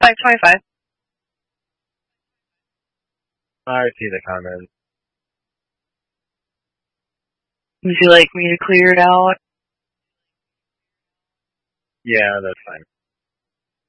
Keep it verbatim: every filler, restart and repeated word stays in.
five twenty-five. I see the comments. Would you like me to clear it out? Yeah, that's fine.